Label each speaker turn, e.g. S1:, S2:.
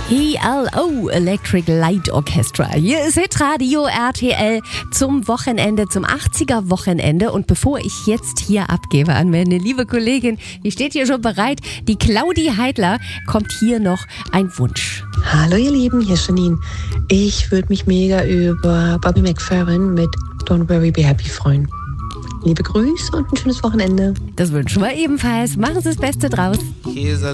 S1: ELO, Electric Light Orchestra. Hier ist Hitradio RTL zum Wochenende, zum 80er-Wochenende. Und bevor ich jetzt hier abgebe an meine liebe Kollegin, die steht hier schon bereit, die Claudi Heidler, kommt hier noch ein Wunsch.
S2: Hallo ihr Lieben, hier ist Janine. Ich würde mich mega über Bobby McFerrin mit Don't Worry, Be Happy freuen. Liebe Grüße und ein schönes Wochenende.
S1: Das wünschen wir ebenfalls. Machen Sie das Beste draus.